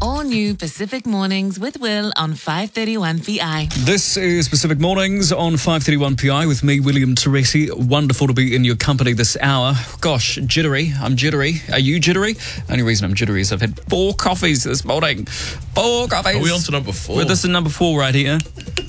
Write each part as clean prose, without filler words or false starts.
All new Pacific Mornings with Will on 531 PI. This is Pacific Mornings on 531 PI with me, William Teresi. Wonderful to be in your company this hour. Gosh, jittery. I'm jittery. Are you jittery? Only reason I'm jittery is I've had 4 coffees this morning. 4 coffees. Are we on to number 4? Well, this is number 4 right here.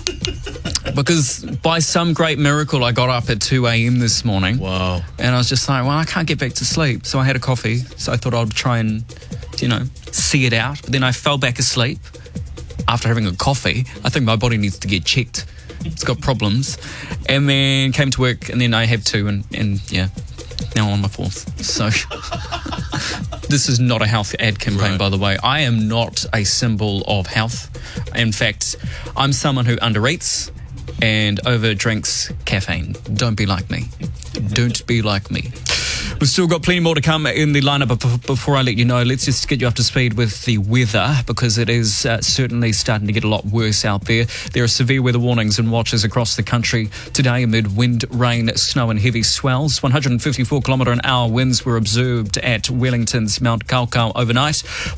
Because by some great miracle, I got up at 2 a.m. this morning. Wow. And I was just like, well, I can't get back to sleep. So I had a coffee. So I thought I'd try and, see it out. But then I fell back asleep after having a coffee. I think my body needs to get checked. It's got problems. And then came to work, and then I have 2, and now I'm on my 4th. So this is not a health ad campaign, by the way. I am not a symbol of health. In fact, I'm someone who undereats and overdrinks caffeine. Don't be like me. Don't be like me. We've still got plenty more to come in the lineup, but before I let you know, let's just get you up to speed with the weather, because it is certainly starting to get a lot worse out there. There are severe weather warnings and watches across the country today amid wind, rain, snow and heavy swells. 154 km/h winds were observed at Wellington's Mount Kaukau overnight.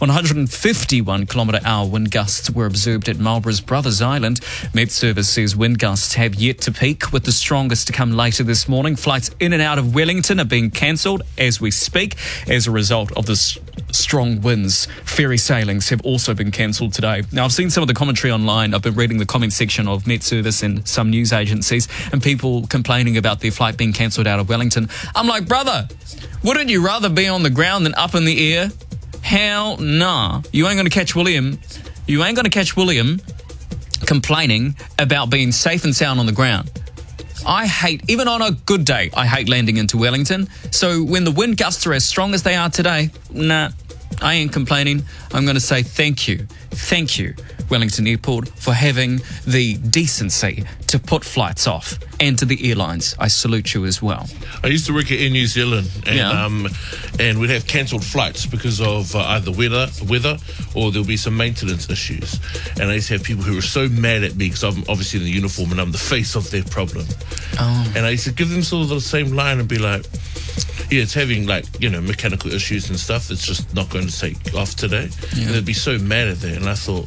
151 km/h wind gusts were observed at Marlborough's Brothers Island. Met Service says wind gusts have yet to peak, with the strongest to come later this morning. Flights in and out of Wellington are being cancelled as we speak as a result of the strong winds. Ferry sailings have also been cancelled today. Now, I've seen some of the commentary online. I've been reading the comment section of Met Service and some news agencies, and people complaining about their flight being cancelled out of Wellington. I'm like, brother, wouldn't you rather be on the ground than up in the air? Hell nah. You ain't going to catch William. You ain't going to catch William complaining about being safe and sound on the ground. I hate, even on a good day, I hate landing into Wellington. So when the wind gusts are as strong as they are today, nah, I ain't complaining. I'm going to say thank you, Wellington Airport, for having the decency to put flights off. And to the airlines, I salute you as well. I used to work at Air New Zealand, and we'd have cancelled flights because of either weather or there'll be some maintenance issues. And I used to have people who were so mad at me because I'm obviously in the uniform and I'm the face of their problem. Oh. And I used to give them sort of the same line and be like, yeah, it's having mechanical issues and stuff. It's just not going to take off today. Yeah. And they'd be so mad at that. And I thought,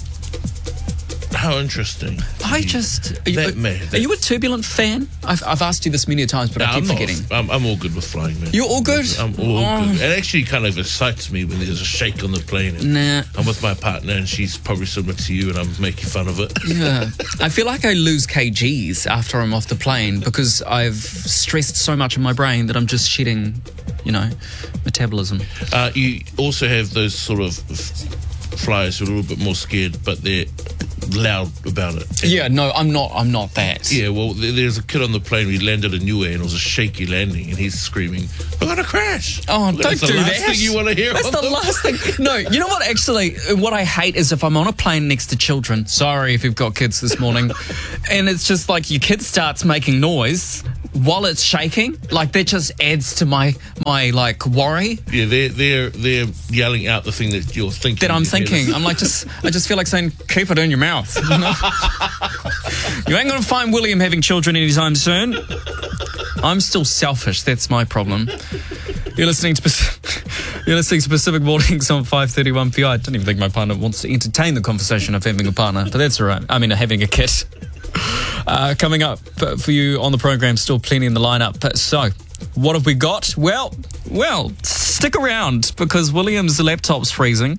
how interesting. Are you a Turbulent fan? I've asked you this many times, but I keep forgetting. I'm all good with flying, man. You're all good? I'm all good. It actually kind of excites me when there's a shake on the plane. And I'm with my partner, and she's probably similar to you, and I'm making fun of it. Yeah. I feel like I lose kgs after I'm off the plane because I've stressed so much in my brain that I'm just shedding, metabolism. You also have those sort of flyers who are a little bit more scared, but they're loud about it. Yeah, no, I'm not that. Yeah, well, there's a kid on the plane. We landed in Niue, and it was a shaky landing, and he's screaming, "We're gonna crash!" Oh, don't do that. That's the last thing you want to hear. That's the last thing. No, you know what? Actually, what I hate is if I'm on a plane next to children. Sorry if you've got kids this morning, and it's just like your kid starts making noise while it's shaking. Like that just adds to my worry. Yeah, they're yelling out the thing that you're thinking. That I'm thinking. I'm like, I just feel like saying, keep it in your mouth. You ain't gonna find William having children anytime soon. I'm still selfish. That's my problem. You're listening to Pacific Mornings on 531 PI. I don't even think my partner wants to entertain the conversation of having a partner, but that's all right. I mean, having a kid. Coming up for you on the program, still plenty in the lineup. So, what have we got? Well, stick around because William's laptop's freezing.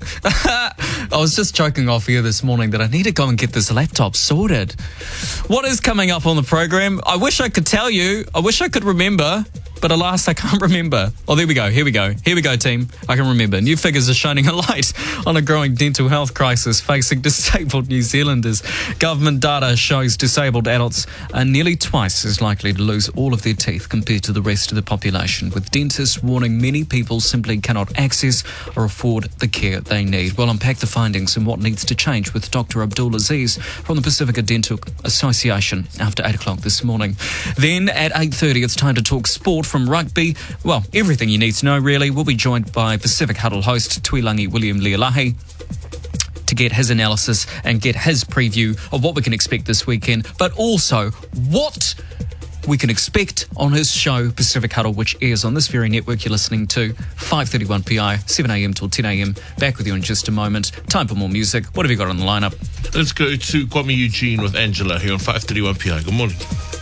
I was just joking off here this morning that I need to go and get this laptop sorted. What is coming up on the program? I wish I could tell you. I wish I could remember. But alas, I can't remember. Oh, there we go. Here we go, team. I can remember. New figures are shining a light on a growing dental health crisis facing disabled New Zealanders. Government data shows disabled adults are nearly twice as likely to lose all of their teeth compared to the rest of the population, with dentists warning many people simply cannot access or afford the care they need. We'll unpack the findings and what needs to change with Dr. Abdul Aziz from the Pacifica Dental Association after 8 o'clock this morning. Then at 8:30, it's time to talk sport. From rugby, well, everything you need to know, really. We'll be joined by Pacific Huddle host Tuilangi William Lealahi to get his analysis and get his preview of what we can expect this weekend, but also what we can expect on his show, Pacific Huddle, which airs on this very network you're listening to, 5:31 PI, 7 a.m. till 10 a.m. Back with you in just a moment. Time for more music. What have you got on the lineup? Let's go to Kwame Eugene with Angela here on 5:31 PI. Good morning.